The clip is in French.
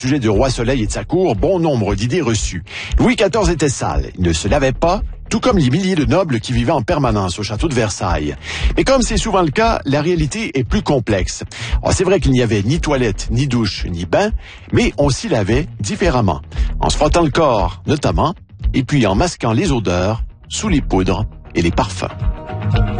Au sujet du roi Soleil et de sa cour, bon nombre d'idées reçues. Louis XIV était sale, il ne se lavait pas, tout comme les milliers de nobles qui vivaient en permanence au château de Versailles. Mais comme c'est souvent le cas, la réalité est plus complexe. C'est vrai qu'il n'y avait ni toilette, ni douche, ni bain, mais on s'y lavait différemment. En se frottant le corps, notamment, et puis en masquant les odeurs sous les poudres et les parfums.